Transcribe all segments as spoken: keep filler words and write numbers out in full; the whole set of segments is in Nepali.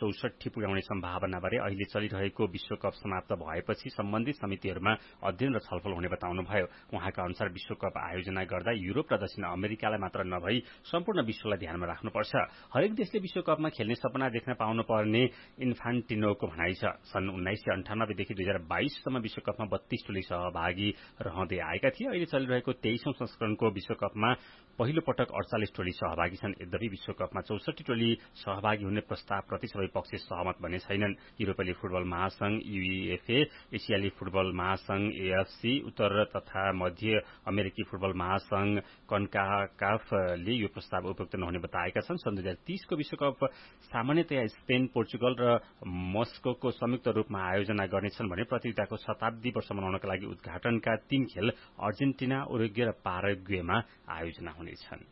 चौसठी पुर्याउने सम्भावनाबारे अहिले चलिरहेको विश्वकप समाप्त भएपछि सम्बन्धित समितिहरूमा अध्ययन र छलफल हुने बताउनुभयो। उहाँका अनुसार विश्वकप आयोजना गर्दा युरोप र दक्षिण अमेरिकालाई मात्र नभई सम्पूर्ण विश्वलाई ध्यानमा राख्नुपर्छ। हरेक देशले विश्वकपमा खेल्ने सपना देख्न पाउनुपर्ने इन्फान्टिनोको भनाइ छ। सन् उन्नाइस सय अन्ठानब्बेदेखि दुई हजार बाइससम्म विश्वकपमा बत्तीस टोली सहभागी रहँदै आएका थिए। अहिले चलिरहेको तेइसौं संस्करणको विश्वकपमा पहिलो पटक अडचालिस टोली सहभागी छन्। यद्यपि विश्वकपमा चौसठी टोली सहभागी हुने प्रस्तावप्रति सबै पक्ष सहमत बने छैनन्। युरोपेली फुटबल महासंघ यूईएफए, एसियाली फुटबल महासंघ एएफसी, उत्तर तथा मध्य अमेरिकी फुटबल महासंघ कन्काकाफले यो प्रस्ताव उपयुक्त नहुने बताएका छन्। सन् दुई हजार तीसको विश्वकप सामान्यतया स्पेन, पोर्चुगल र मस्कोको संयुक्त रूपमा आयोजना गर्नेछन् भने प्रतियोगिताको शताब्दी वर्ष मनाउनका लागि उद्घाटनका तीन खेल अर्जेन्टिना, उरुग्वे र पाराग्वेमा आयोजना हुनेछन्।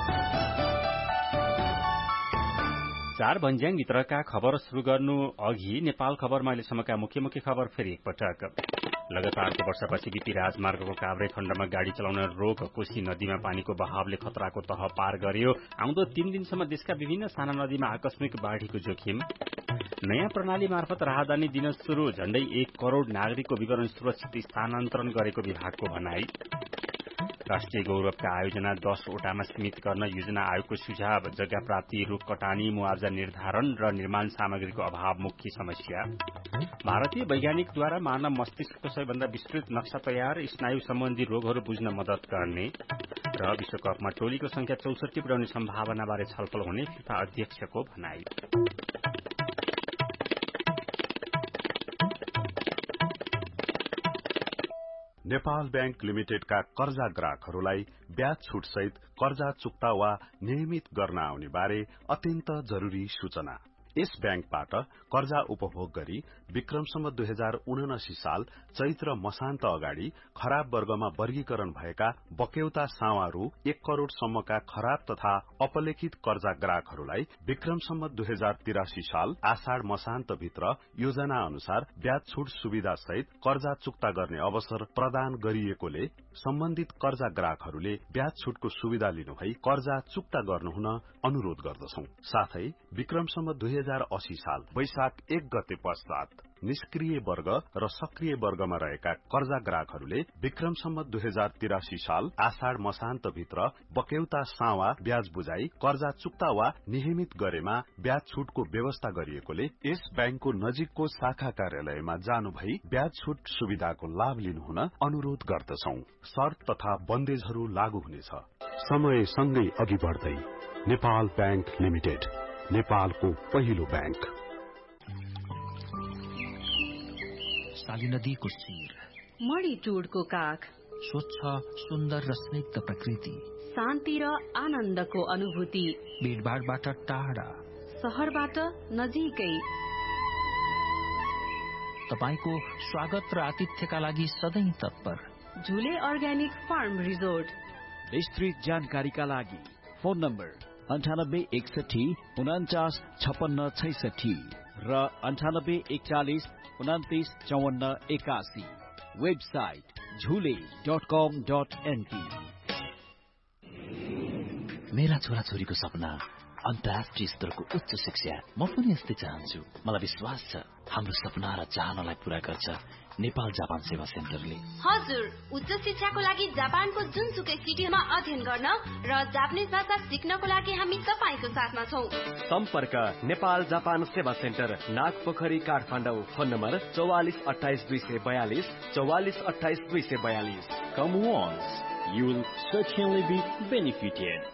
चार भन्ज्याङ भित्रका खबर शुरू गर्नु अघि नेपाल खबरमा अहिलेसम्मका मुख्य मुख्य खबर फेरि एकपटक। लगातारको वर्षापछि बीपी राजमार्गको काभ्रे खण्डमा गाड़ी चलाउन रोक। कोशी नदीमा पानीको बहावले खतराको तह पार गर्यो। आउँदो तीन दिनसम्म देशका विभिन्न साना नदीमा आकस्मिक बाढ़ीको जोखिम। नयाँ प्रणाली मार्फत राहदानी दिन शुरू। झण्डै एक करोड़ नागरिकको विवरण सुरक्षित स्थानान्तरण गरेको विभागको भनाई। राष्ट्रिय गौरवका आयोजना दसवटामा सीमित गर्न योजना आयोगको सुझाव। जग्गा प्राप्ति, रूख कटानी, मुआवजा निर्धारण र निर्माण सामग्रीको अभाव मुख्य समस्या। भारतीय वैज्ञानिकद्वारा मानव मस्तिष्कको सबैभन्दा विस्तृत नक्सा तयार। स्नायु सम्बन्धी रोगहरू बुझ्न मदत गर्ने। र विश्वकपमा टोलीको संख्या चौसठी पुर्याउने सम्भावनाबारे छलफल हुने फिफा अध्यक्षको भनाई। नेपाल बैंक लिमिटेडका कर्जा ग्राहकहरूलाई ब्याज छूट सहित कर्जा चुक्ता वा नियमित गर्न आउने बारे अत्यन्त जरूरी सूचना। यस बैंकबाट कर्जा उपभोग गरी विक्रमसम्म दुई हजार उनासी साल चैत्र मसान्त अगाडि खराब वर्गमा वर्गीकरण भएका बक्यौता सावारू एक करोड़ सम्मका खराब तथा अपलेखित कर्जा ग्राहकहरूलाई विक्रमसम्म दुई हजार तिरासी साल आषाढ़ मसान्त भित्र योजना अनुसार ब्याज छूट सुविधा सहित कर्जा चुक्ता गर्ने अवसर प्रदान गरिएकोले सम्बन्धित कर्जा ग्राहकहरूले ब्याज छूटको सुविधा लिनुभई कर्जा चुक्ता गर्नुहुन अनुरोध गर्दछौ। साथै विक्रमसम्म दुई हजार अस्सी साल वैशाख एक गते पश्चात निष्क्रिय वर्ग र सक्रिय वर्गमा रहेका कर्जा ग्राहकहरूले विक्रमसम्म दुई हजार तिरासी साल आषाढ़ मसान्त भित्र बक्यौता सावा ब्याज बुझाई कर्जा चुक्ता वा नियमित गरेमा ब्याज छूटको व्यवस्था गरिएकोले यस बैंकको नजिकको शाखा कार्यालयमा जानु भई ब्याज छूट सुविधाको लाभ लिनुहुन अनुरोध गर्दछौ। शर्त तथा बन्देजहरू लागू हुनेछ। समय सँगै अघि बढ्दै नेपाल बैंक लिमिटेड, नेपालको पहिलो बैंक। साली नदीको शिर, मणि टुडको काख, स्वच्छ सुन्दर र स्निग्ध प्रकृति, शान्ति र आनन्दको अनुभूति, भीडभाडबाट टाढा, शहरबाट नजिकै। तपाईको स्वागत र आतिथ्यका लागि सधैं तत्पर। झुले अर्ग्यानिक फार्म रिजोर्ट। विस्तृत जानकारीका लागि फोन नम्बर अन्ठानब्बे एकसठी उनाचास छपन्न छैसठी र अन्ठानब्बे एकचालिस उनातिस चौवन्न एकासी। वेबसाइट झुले डट कम डट एनपी। मेरा छोराछोरीको सपना अन्तर्राष्ट्रिय स्तरको उच्च शिक्षा। म पनि यस्तै चाहन्छु। मलाई विश्वास छ हाम्रो सपना र चाहनालाई पूरा गर्छ नेपाल जापान सेवा सेन्टरले। हजुर, उच्च शिक्षाको लागि जापानको जुनसुकै सिटीमा अध्ययन गर्न र जापानिज भाषा सिक्नको लागि हामी तपाईको साथमा छौं। सम्पर्क नेपाल जापान सेवा centre, Nagpokhari, Kathmandu. Phone number चौवालिस अठाइस दुई सय बयालिस चौवालिस अठाइस दुई सय बयालिस। Come once, you will certainly be benefited.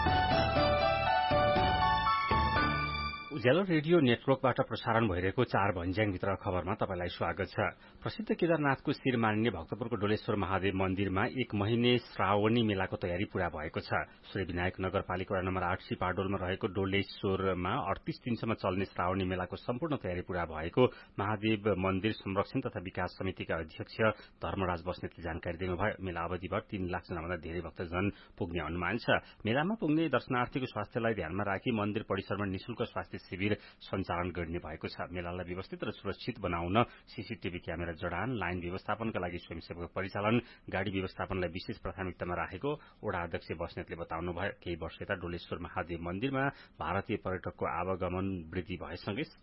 Ujyaalo radio नेटवर्कबाट प्रसारण भइरहेको चार भन्ज्याङभित्र खबरमा तपाईलाई स्वागत छ। प्रसिद्ध केदारनाथको शिर मानिने भक्तपुरको डोलेश्वर महादेव मन्दिरमा एक महिने श्रावणी मेलाको तयारी पूरा भएको छ। सूर्यविनायक नगरपालिका वडा नम्बर आठ सिपाडोलमा रहेको डोलेश्वरमा अडतीस दिनसम्म चल्ने श्रावणी मेलाको सम्पूर्ण तयारी पूरा भएको महादेव मन्दिर संरक्षण तथा विकास समितिका अध्यक्ष धर्मराज बस्नेतले जानकारी दिनुभयो। मेला अवधिभर तीन लाख जनाभन्दा धेरै भक्तजन पुग्ने अनुमान छ। मेलामा पुग्ने दर्शनार्थीको स्वास्थ्यलाई ध्यानमा राखी मन्दिर परिसरमा निशुल्क स्वास्थ्य शिविर सञ्चालन गर्ने भएको छ। मेलालाई व्यवस्थित र सुरक्षित बनाउन सीसीटीभी क्यामेरा जडान, लाइन व्यवस्थापनका लागि स्वयंसेवक परिचालन, गाड़ी व्यवस्थापनलाई विशेष प्राथमिकतामा राखेको वडा अध्यक्ष बस्नेतले बताउनुभयो। केही वर्ष यता डोलेश्वर महादेव मन्दिरमा भारतीय पर्यटकको आवागमन वृद्धि भएसँगै